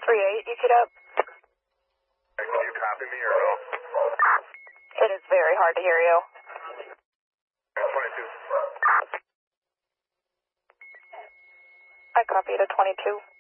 3-8, you get up. Can you copy me or no? It is very hard to hear you. 22. I copy to 22.